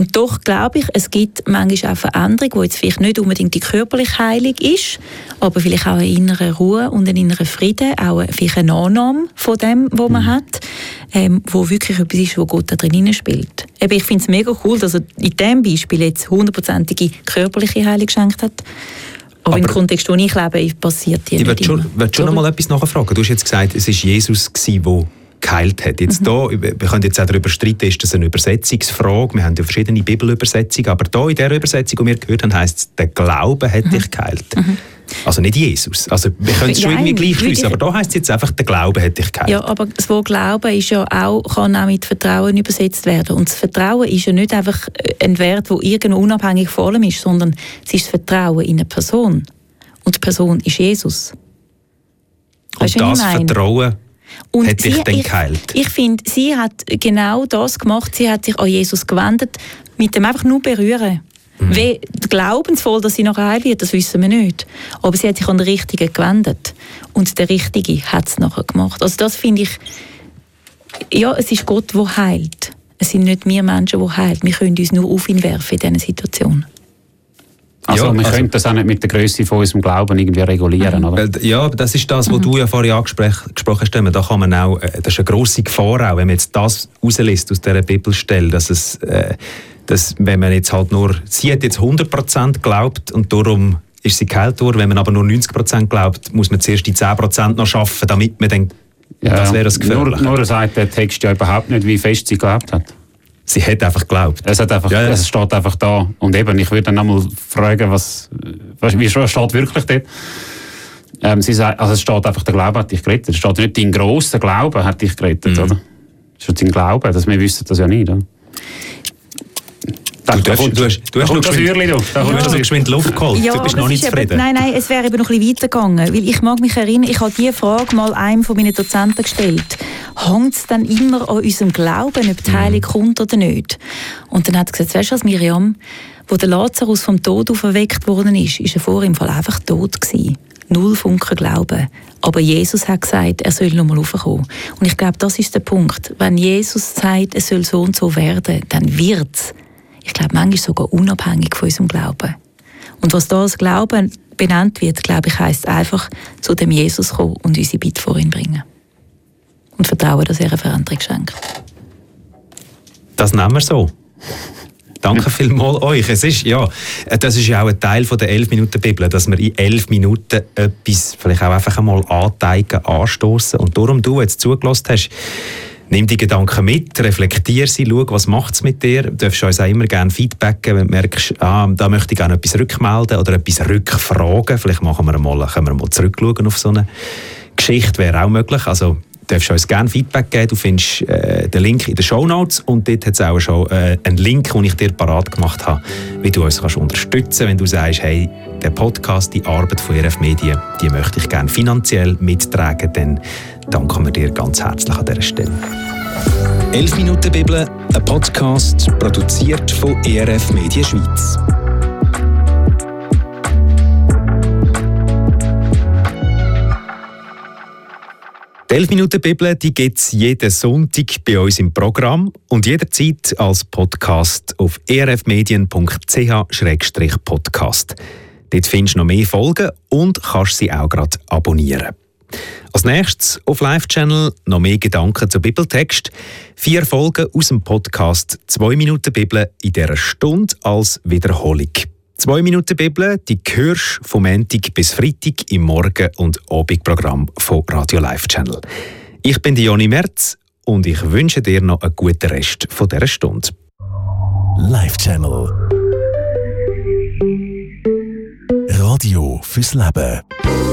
Und doch glaube ich, es gibt manchmal auch Veränderung, die jetzt vielleicht nicht unbedingt die körperliche Heilung ist, aber vielleicht auch eine innere Ruhe und einen inneren Frieden, auch vielleicht eine Annahme von dem, was man hat, wo wirklich etwas ist, wo Gott da drin spielt. Eben, ich finde es mega cool, dass er in diesem Beispiel jetzt 100%ige körperliche Heilung geschenkt hat. Aber im Kontext, wo ich lebe, passiert die nicht immer. Ich will schon noch mal etwas nachfragen. Du hast jetzt gesagt, es war Jesus, der geheilt hat. Jetzt wir können jetzt auch darüber streiten, ist das eine Übersetzungsfrage? Wir haben ja verschiedene Bibelübersetzungen, aber hier in dieser Übersetzung, die wir gehört haben, heisst es, der Glaube hat dich geheilt. Also nicht Jesus. Also wir können es schon irgendwie gleich lösen, aber da heisst es jetzt einfach, der Glaube hat dich geheilt. Ja, aber das Wort Glauben ist ja kann auch mit Vertrauen übersetzt werden. Und das Vertrauen ist ja nicht einfach ein Wert, der irgendwo unabhängig von allem ist, sondern es ist das Vertrauen in eine Person. Und die Person ist Jesus. Und das Vertrauen hat dich dann geheilt? Ich finde, sie hat genau das gemacht. Sie hat sich an Jesus gewendet, mit dem einfach nur berühren. Wie glaubensvoll, dass sie noch heil wird, das wissen wir nicht. Aber sie hat sich an den Richtigen gewendet. Und der Richtige hat es nachher gemacht. Also das finde ich, ja, es ist Gott, der heilt. Es sind nicht wir Menschen, die heilen. Wir können uns nur auf ihn werfen in dieser Situation. Also wir können das auch nicht mit der Größe von unserem Glauben irgendwie regulieren, oder? Ja, das ist das, was du ja vorhin angesprochen hast. Da kann man auch, das ist eine grosse Gefahr auch, wenn man jetzt das rauslässt aus dieser Bibelstelle, dass wenn man jetzt halt nur, sie hat jetzt 100% geglaubt und darum ist sie geheilt worden. Wenn man aber nur 90% glaubt, muss man zuerst die 10% noch schaffen, damit man dann, das wäre das Gefährliche. Nur sagt der Text ja überhaupt nicht, wie fest sie geglaubt hat. Sie hat einfach geglaubt. Es steht einfach da. Und eben, ich würde dann einmal fragen, wie steht wirklich dort? Sie sagt, also es steht einfach, der Glaube hat dich gerettet. Es steht nicht, dein grosser Glaube hat dich gerettet, oder? Es steht dein Glaube, wir wissen das ja nicht, oder? Du hast geschwind Luft geholt. Ja, du bist noch nicht zufrieden. Nein, es wäre eben noch ein bisschen weitergegangen. Weil ich mag mich erinnern, ich habe diese Frage mal einem von meinen Dozenten gestellt. Hängt es dann immer an unserem Glauben, ob die Heilung kommt oder nicht? Und dann hat er gesagt, weißt du was, Miriam, wo der Lazarus vom Tod auferweckt worden ist er vor im Fall einfach tot gewesen. 0 Funken Glauben. Aber Jesus hat gesagt, er soll noch mal raufkommen. Und ich glaube, das ist der Punkt. Wenn Jesus sagt, es soll so und so werden, dann wird es. Ich glaube, manchmal sogar unabhängig von unserem Glauben. Und was da als Glauben benannt wird, glaube ich, heisst einfach, zu dem Jesus kommen und unsere Bitte vor ihn bringen. Und vertrauen, dass er eine Veränderung schenkt. Das nehmen wir so. Danke vielmals euch. Das ist ja auch ein Teil der 11-Minuten-Bibel, dass wir in 11 Minuten etwas vielleicht auch einfach einmal anteigen, anstoßen. Und darum, du jetzt zugelassen hast, nimm die Gedanken mit, reflektier sie, schau, was macht es mit dir. Du darfst uns auch immer gerne Feedback geben, wenn du merkst, da möchte ich gerne etwas rückmelden oder etwas rückfragen. Vielleicht können wir mal zurückschauen auf so eine Geschichte, wäre auch möglich. Also, du darfst uns gerne Feedback geben. Du findest den Link in den Shownotes und dort hat es auch schon einen Link, den ich dir parat gemacht habe, wie du uns kannst unterstützen, wenn du sagst, hey, der Podcast, die Arbeit von ERF Medien, die möchte ich gerne finanziell mittragen, dann danken wir dir ganz herzlich an dieser Stelle. 11 Minuten Bibel, ein Podcast, produziert von ERF Medien Schweiz. Die 11 Minuten Bibel gibt es jeden Sonntag bei uns im Programm und jederzeit als Podcast auf erfmedien.ch/podcast. Dort findest du noch mehr Folgen und kannst sie auch gerade abonnieren. Als nächstes auf Live-Channel noch mehr Gedanken zum Bibeltext. 4 Folgen aus dem Podcast 2 Minuten Bibel in dieser Stunde als Wiederholung. 2 Minuten Bibel, die hörst du vom Montag bis Freitag im Morgen- und Abendprogramm von Radio Live Channel. Ich bin Joni Merz und ich wünsche dir noch einen guten Rest von dieser Stunde. Live Channel. Radio fürs Leben.